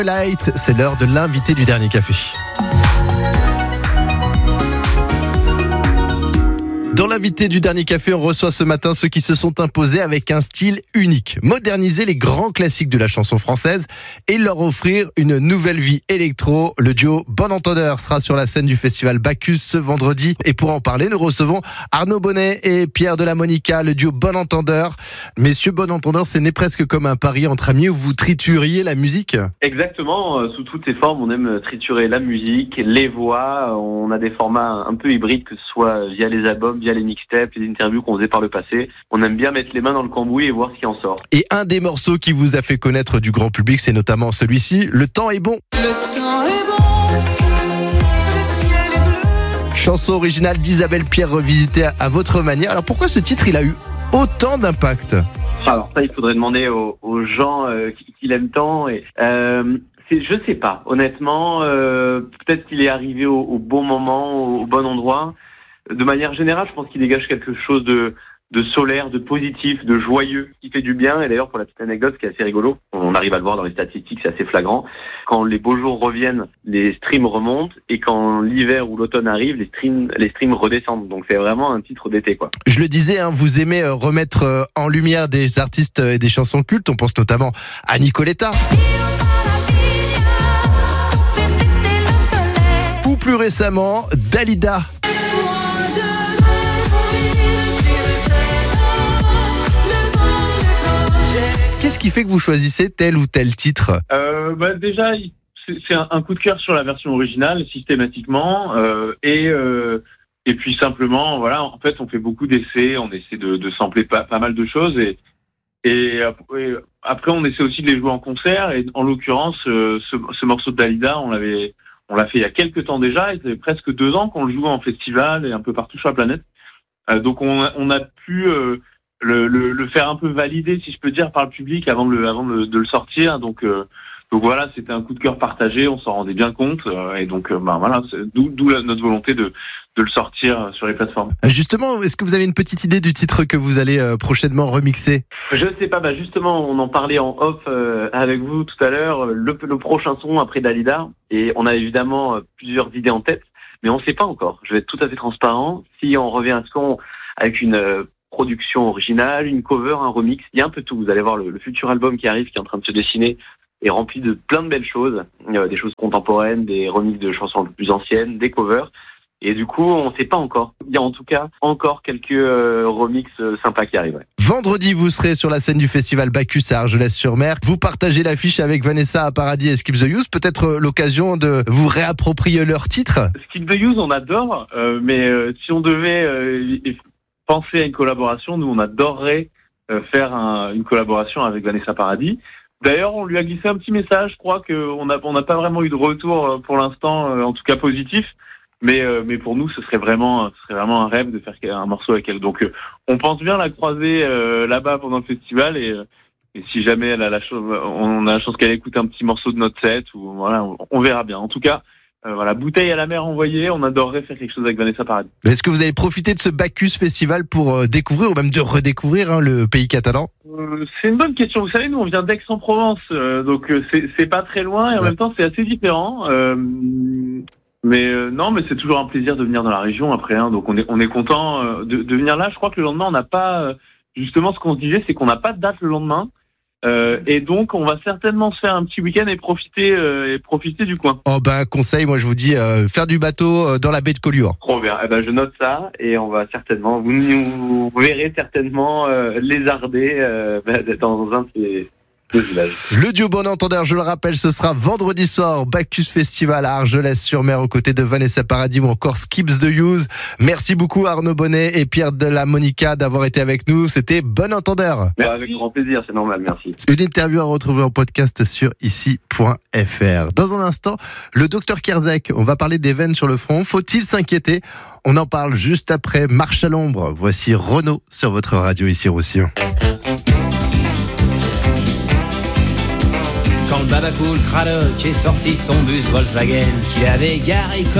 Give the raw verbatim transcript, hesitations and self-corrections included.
Light, c'est l'heure de l'invité du dernier café. Dans l'invité du dernier café, on reçoit ce matin ceux qui se sont imposés avec un style unique. Moderniser les grands classiques de la chanson française et leur offrir une nouvelle vie électro. Le duo Bon Entendeur sera sur la scène du festival Bacchus ce vendredi. Et pour en parler, nous recevons Arnaud Bonnet et Pierre de la Monica, le duo Bon Entendeur. Messieurs, Bon Entendeur, c'est né presque comme un pari entre amis où vous trituriez la musique. Exactement, sous toutes ses formes, on aime triturer la musique, les voix. On a des formats un peu hybrides, que ce soit via les albums, via les mixtapes, les interviews qu'on faisait par le passé. On aime bien mettre les mains dans le cambouis et voir ce qui en sort. Et un des morceaux qui vous a fait connaître du grand public, c'est notamment celui-ci, Le temps est bon. Le temps est bon, le ciel est bleu. Chanson originale d'Isabelle Pierre revisitée à votre manière. Alors pourquoi ce titre, il a eu autant d'impact ? Alors ça, il faudrait demander aux, aux gens euh, qui, qui l'aiment tant. Et, euh, c'est, je sais pas, honnêtement, euh, peut-être qu'il est arrivé au, au bon moment, au, au bon endroit. De manière générale, je pense qu'il dégage quelque chose de, de solaire, de positif, de joyeux, qui fait du bien. Et d'ailleurs, pour la petite anecdote, ce qui est assez rigolo, on arrive à le voir dans les statistiques, c'est assez flagrant. Quand les beaux jours reviennent, les streams remontent. Et quand l'hiver ou l'automne arrive, les streams, les streams redescendent. Donc c'est vraiment un titre d'été, quoi. Je le disais, hein, vous aimez euh, remettre euh, en lumière des artistes et des chansons cultes. On pense notamment à Nicoletta. Ou plus récemment, Dalida. Qu'est-ce qui fait que vous choisissez tel ou tel titre ? euh, bah Déjà, c'est, c'est un, un coup de cœur sur la version originale, systématiquement. Euh, et, euh, et puis simplement, voilà, en fait, on fait beaucoup d'essais, on essaie de, de sampler pas, pas mal de choses. Et, et, et après, on essaie aussi de les jouer en concert. Et en l'occurrence, euh, ce, ce morceau de Dalida, on l'avait, on l'a fait il y a quelques temps déjà. Et ça fait presque deux ans qu'on le joue en festival et un peu partout sur la planète. Euh, donc, on, on a pu... Euh, Le, le, le faire un peu valider, si je peux dire, par le public avant de le, avant de, de le sortir. Donc, euh, donc voilà, c'était un coup de cœur partagé, on s'en rendait bien compte. Euh, et donc, euh, bah, voilà, c'est, d'où, d'où la, notre volonté de, de le sortir sur les plateformes. Justement, est-ce que vous avez une petite idée du titre que vous allez euh, prochainement remixer ? Je sais pas, bah justement, on en parlait en off euh, avec vous tout à l'heure, le, le prochain son après Dalida. Et on a évidemment euh, plusieurs idées en tête, mais on sait pas encore. Je vais être tout à fait transparent. Si on revient à ce qu'on, avec une... Euh, production originale, une cover, un remix, il y a un peu tout. Vous allez voir le, le futur album qui arrive, qui est en train de se dessiner, est rempli de plein de belles choses, euh, des choses contemporaines, des remixes de chansons un peu plus anciennes, des covers. Et du coup, on ne sait pas encore. Il y a en tout cas encore quelques euh, remixes euh, sympas qui arrivent. Ouais. Vendredi, vous serez sur la scène du festival Bacchus à Argelès-sur-Mer. Vous partagez l'affiche avec Vanessa Paradis et Skip the Use. Peut-être euh, l'occasion de vous réapproprier leur titre. Skip the Use, on adore, euh, mais euh, si on devait... Euh, penser à une collaboration, nous on adorerait euh, faire un, une collaboration avec Vanessa Paradis. D'ailleurs, on lui a glissé un petit message, je crois qu'on n'a on n'a pas vraiment eu de retour euh, pour l'instant, euh, en tout cas positif, mais euh, mais pour nous ce serait vraiment ce serait vraiment un rêve de faire un morceau avec elle. Donc euh, on pense bien la croiser euh, là-bas pendant le festival et, euh, et si jamais elle a la chance, on a la chance qu'elle écoute un petit morceau de notre set ou voilà, on, on verra bien. En tout cas. Euh, voilà, bouteille à la mer envoyée, on adorerait faire quelque chose avec Vanessa Paradis. Est-ce que vous avez profité de ce Bacchus Festival pour euh, découvrir ou même de redécouvrir hein, le pays catalan ? euh, C'est une bonne question. Vous savez, nous on vient d'Aix-en-Provence, euh, donc euh, c'est, c'est pas très loin et en ouais. même temps c'est assez différent. Euh, mais euh, non, mais c'est toujours un plaisir de venir dans la région après. Hein, donc on est on est content euh, de, de venir là. Je crois que le lendemain on n'a pas euh, justement ce qu'on se disait, c'est qu'on n'a pas de date le lendemain. Euh, et donc, on va certainement se faire un petit week-end et profiter euh, et profiter du coin. Oh ben, conseil, moi je vous dis, euh, faire du bateau euh, dans la baie de Collioure. Trop bien. Eh ben, je note ça et on va certainement, vous nous verrez certainement euh, lézarder euh, dans un de ces Le duo Bon Entendeur, je le rappelle, ce sera vendredi soir, Bacchus Festival à Argelès-sur-Mer, aux côtés de Vanessa Paradis ou encore Skips the Use. Merci beaucoup Arnaud Bonnet et Pierre de la Monica d'avoir été avec nous. C'était Bon Entendeur. Merci. Avec grand plaisir, c'est normal, merci. Une interview à retrouver en podcast sur ici point f r. Dans un instant, le docteur Kerzek, on va parler des veines sur le front. Faut-il s'inquiéter ? On en parle juste après Marche à l'ombre. Voici Renaud sur votre radio ici Roussillon. Quand le Babacool Cradock est sorti de son bus Volkswagen qu'il avait garé comme